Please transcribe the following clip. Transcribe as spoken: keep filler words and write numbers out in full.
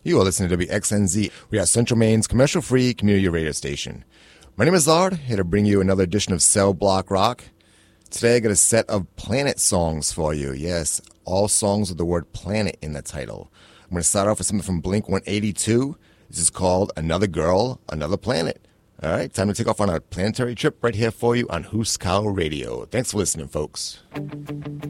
You are listening to W X N Z. We are Central Maine's commercial-free community radio station. My name is Lard, here to bring you another edition of Cell Block Rock. Today I got a set of Planet songs for you. Yes, all songs with the word planet in the title. I'm going to start off with something from Blink one eighty-two. This is called Another Girl, Another Planet. All right, time to take off on a planetary trip right here for you on Huskow Radio. Thanks for listening, folks.